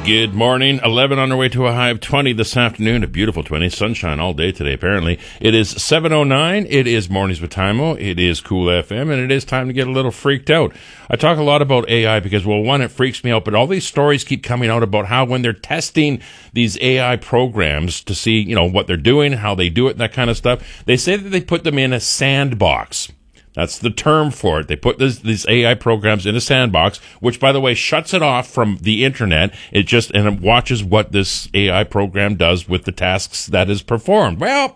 Good morning. 11 on our way to a high of 20 this afternoon. A beautiful 20. Sunshine all day today, apparently. It is 7:09. It is Mornings with Taimo. It is Cool FM, and it is time to get a little freaked out. I talk a lot about AI because, well, one, it freaks me out, but all these stories keep coming out about how when they're testing these AI programs to see, you know, what they're doing, how they do it, and that kind of stuff, they say that they put them in a sandbox. That's the term for it. They put these AI programs in a sandbox, which, by the way, shuts it off from the internet. It watches what this AI program does with the tasks that is performed. Well,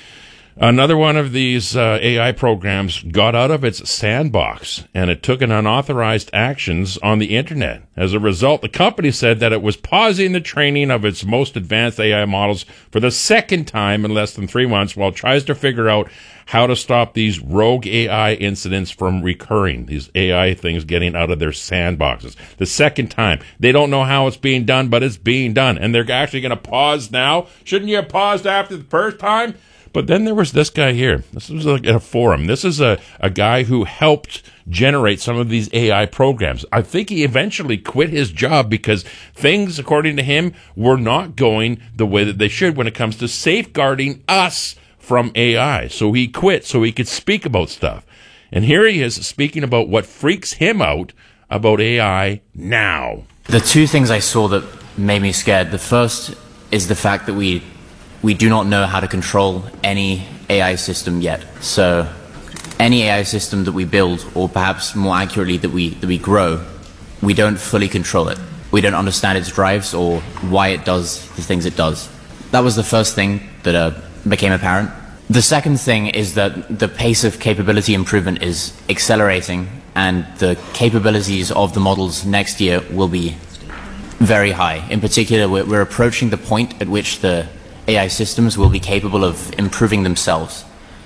another one of these AI programs got out of its sandbox, and it took an unauthorized actions on the internet. As a result, the company said that it was pausing the training of its most advanced AI models for the second time in less than 3 months while it tries to figure out how to stop these rogue AI incidents from recurring, these AI things getting out of their sandboxes. The second time. They don't know how it's being done, but it's being done. And they're actually going to pause now. Shouldn't you have paused after the first time? But then there was this guy here. This was like in a forum. This is a guy who helped generate some of these AI programs. I think he eventually quit his job because things, according to him, were not going the way that they should when it comes to safeguarding us from AI. So he quit so he could speak about stuff. And here he is speaking about what freaks him out about AI now. The two things I saw that made me scared. The first is the fact that we do not know how to control any AI system yet. So any AI system that we build, or perhaps more accurately that we grow, we don't fully control it. We don't understand its drives or why it does the things it does. That was the first thing that became apparent. The second thing is that the pace of capability improvement is accelerating, and the capabilities of the models next year will be very high. In particular, we're approaching the point at which the AI systems will be capable of improving themselves.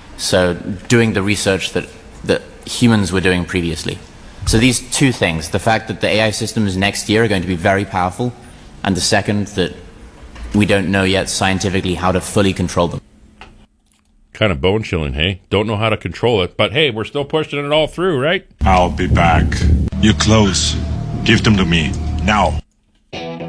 So doing the research that humans were doing previously. So these two things, the fact that the AI systems next year are going to be very powerful, and the second, that we don't know yet scientifically how to fully control them. Kind of bone chilling, hey? Don't know how to control it, but hey, we're still pushing it all through, right? I'll be back. You close. Give them to me. Now.